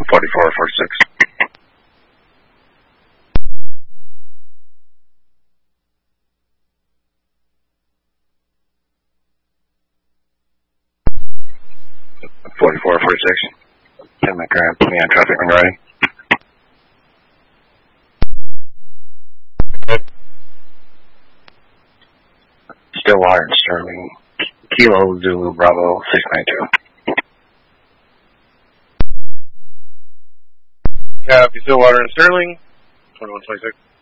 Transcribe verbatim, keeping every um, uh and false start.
forty-four forty-six. forty-four forty-six. ten minute current, put me on traffic when ready. Stillwater and Sterling. Kilo Zulu Bravo six nine two. Copy, Stillwater and Sterling. twenty-one twenty-six.